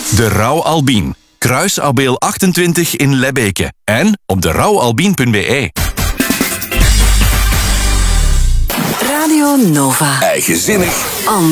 De Rauw Albien. Kruis Abeel 28 in Lebbeke. En op derouwalbien.be. Radio Nova. Eigenzinnig. Anders.